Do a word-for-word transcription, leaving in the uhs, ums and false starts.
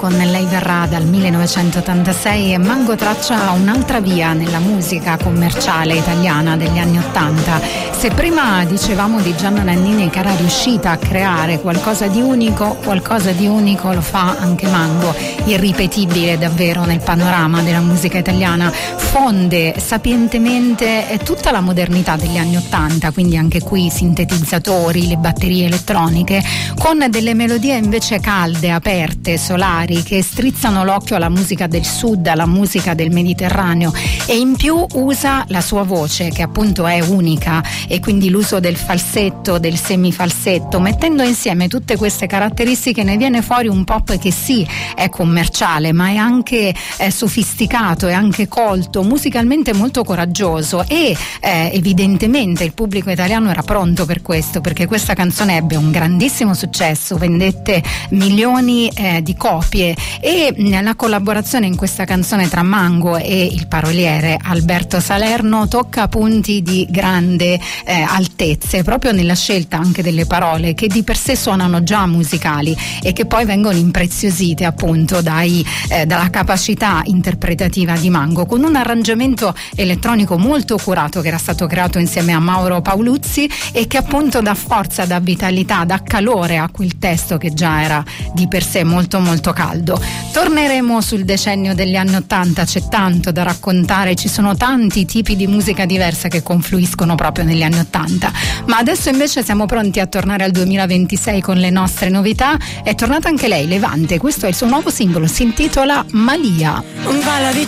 con Lei verrà dal millenovecentottantasei e Mango traccia un'altra via nella musica commerciale italiana degli anni Ottanta. Se prima dicevamo di Gianna Nannini che era riuscita a creare qualcosa di unico, qualcosa di unico lo fa anche Mango, irripetibile davvero nel panorama della musica italiana, fonde sapientemente tutta la modernità degli anni Ottanta, quindi anche qui sintetizzatori, le batterie elettroniche, con delle melodie invece calde, aperte, solari, che strizzano l'occhio alla musica del sud, alla musica del Mediterraneo, e in più usa la sua voce che appunto è unica, e quindi l'uso del falsetto, del semifalsetto, mettendo insieme tutte queste caratteristiche ne viene fuori un pop che sì è commerciale ma è anche eh, sofisticato, è anche colto, musicalmente molto coraggioso, e eh, evidentemente il pubblico italiano era pronto per questo, perché questa canzone ebbe un grandissimo successo, vendette milioni eh, di copie, e la collaborazione in questa canzone tra Mango e il paroliere Alberto Salerno tocca punti di grande eh, altezze, proprio nella scelta anche delle parole, che di per sé suonano già musicali e che poi vengono impreziosite appunto dai, eh, dalla capacità interpretativa di Mango, con un arrangiamento elettronico molto curato che era stato creato insieme a Mauro Paoluzzi e che appunto dà forza, dà vitalità, dà calore a quel testo che già era di per sé molto molto caldo. Torneremo sul decennio degli anni Ottanta, c'è tanto da raccontare, ci sono tanti tipi di musica diversa che confluiscono proprio negli anni Ottanta, ma adesso invece siamo pronti a tornare al duemilaventisei con le nostre novità. È tornata anche lei, Levante, questo è il suo nuovo singolo, si intitola Malia.